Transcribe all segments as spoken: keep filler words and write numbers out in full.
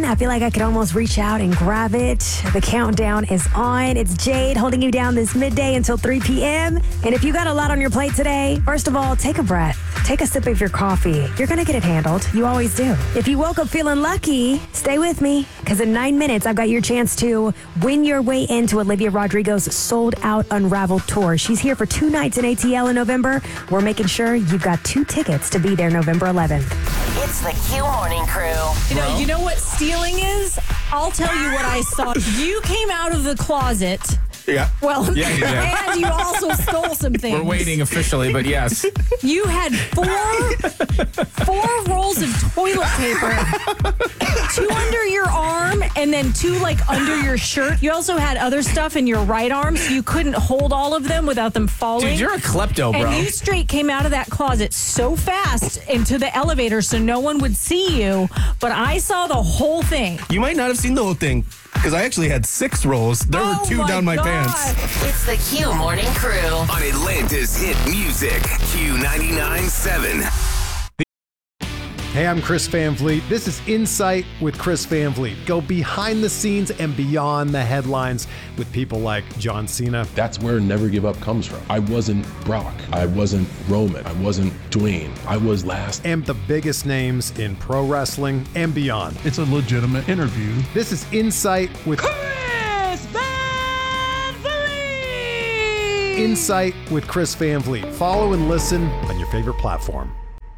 I feel like I could almost reach out and grab it. The countdown is on. It's Jade holding you down this midday until three p.m. And if you got a lot on your plate today, first of all, take a breath. Take a sip of your coffee. You're going to get it handled. You always do. If you woke up feeling lucky, stay with me, because in nine minutes, I've got your chance to win your way into Olivia Rodrigo's sold-out Unraveled tour. She's here for two nights in A T L in November. We're making sure you've got two tickets to be there November eleventh. It's the Q Morning Crew. You know, you know what stealing is? I'll tell you what I saw. You came out of the closet. Yeah. Well, Yeah, you did. and you also stole some things. We're waiting officially, but yes. You had four, four rolls of toilet paper, two under your arm, and then two like under your shirt. You also had other stuff in your right arm, so you couldn't hold all of them without them falling. Dude, you're a klepto, bro. And you straight came out of that closet so fast into the elevator so no one would see you, but I saw the whole thing. You might not have seen the whole thing, because I actually had six rolls. There Oh were two my down my God. pants. It's the Q Morning Crew. On Atlanta's hit music, Q ninety-nine point seven. Hey, I'm Chris Van Vliet. This is Insight with Chris Van Vliet. Go behind the scenes and beyond the headlines with people like John Cena. That's where Never Give Up comes from. I wasn't Brock. I wasn't Roman. I wasn't Dwayne. I was last. And the biggest names in pro wrestling and beyond. It's a legitimate interview. This is Insight with Chris Van Vliet! Insight with Chris Van Vliet. Follow and listen on your favorite platform.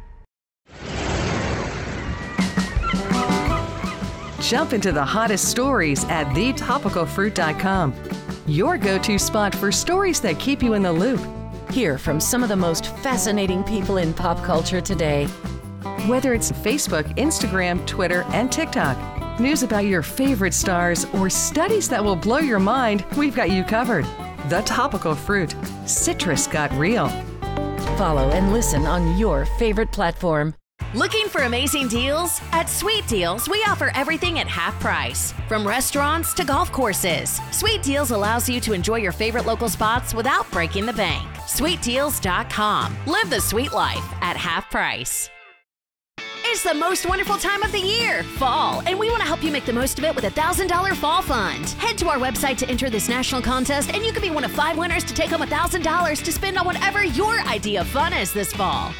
Jump into the hottest stories at the topical fruit dot com. Your go-to spot for stories that keep you in the loop. Hear from some of the most fascinating people in pop culture today. Whether it's Facebook, Instagram, Twitter, and TikTok, news about your favorite stars, or studies that will blow your mind, we've got you covered. The Topical Fruit. Citrus got real. Follow and listen on your favorite platform. Looking for amazing deals? At Sweet Deals, we offer everything at half price. From restaurants to golf courses, Sweet Deals allows you to enjoy your favorite local spots without breaking the bank. sweet deals dot com. Live the sweet life at half price. It's the most wonderful time of the year, fall, and we want to help you make the most of it with a one thousand dollars Fall Fund. Head to our website to enter this national contest, and you could be one of five winners to take home one thousand dollars to spend on whatever your idea of fun is this fall.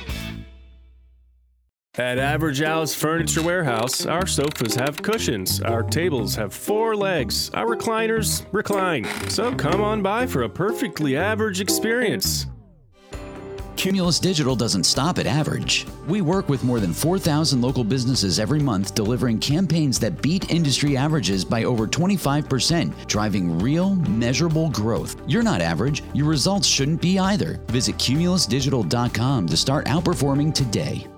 At Average Al's Furniture Warehouse, our sofas have cushions, our tables have four legs, our recliners recline. So come on by for a perfectly average experience. Cumulus Digital doesn't stop at average. We work with more than four thousand local businesses every month, delivering campaigns that beat industry averages by over twenty-five percent, driving real, measurable growth. You're not average. Your results shouldn't be either. Visit cumulus digital dot com to start outperforming today.